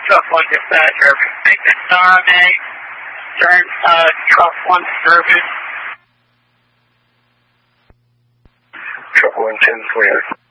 stuff like this bad here. Make this RMA, turn truck 1 service. Truck 110 for you.